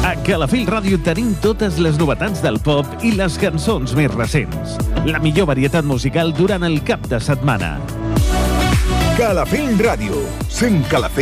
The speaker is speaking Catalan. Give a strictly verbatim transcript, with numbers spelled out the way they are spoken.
A Calafell Ràdio tenim totes les novetats del pop i les cançons més recents. La millor varietat musical durant el cap de setmana. Calafell Ràdio, sent Calafell.